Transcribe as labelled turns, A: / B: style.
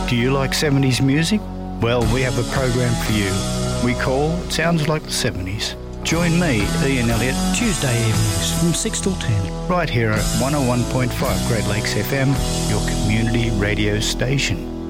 A: Do you like 70s music? Well, we have a program for you. We call Sounds Like the 70s. Join me, Ian Elliott,
B: Tuesday evenings from 6 till 10.
A: right here at 101.5 Great Lakes FM, your community radio station.